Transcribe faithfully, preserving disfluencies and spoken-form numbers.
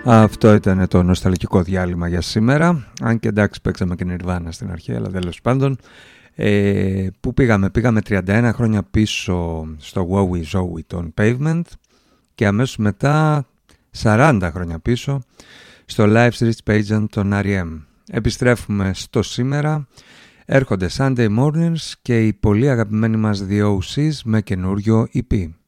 Αυτό ήταν το νοσταλγικό διάλειμμα για σήμερα. Αν και εντάξει, παίξαμε και Nirvana στην αρχή, αλλά τέλος πάντων. Ε, πού πήγαμε, πήγαμε τριάντα ένα χρόνια πίσω στο Wowie Zowie των Pavement και αμέσως μετά σαράντα χρόνια πίσω στο Life's Rich Pageant των αρ ι εμ. Επιστρέφουμε στο σήμερα. Έρχονται Sunday Mornings και οι πολύ αγαπημένοι μας The ο σις με καινούριο ι πι.